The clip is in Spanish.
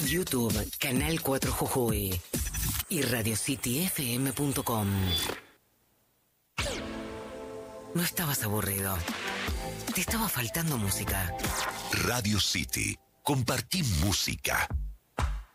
YouTube, Canal 4 Jujuy y RadioCityFM.com. No estabas aburrido. Te estaba faltando música. Radio City. Compartí música.